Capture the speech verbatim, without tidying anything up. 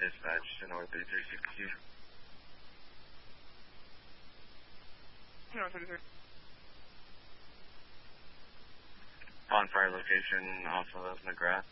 Dispatch to North thirty-three sixty-two. North thirty-three. Bonfire location off of McGrath.